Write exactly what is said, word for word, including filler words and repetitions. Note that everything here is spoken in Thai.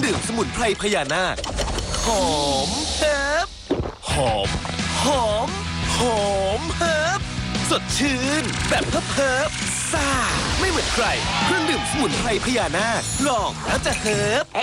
ดื่มสมุนไพรพญานาคหอมเฮิบหอมหอมหอมเฮิบสดชื่นแบบเฮิบเฮิบซ่าไม่เหมือนใครเครื่องดื่มสมุนไพรพญานาคลองแล้วจะเฮิบ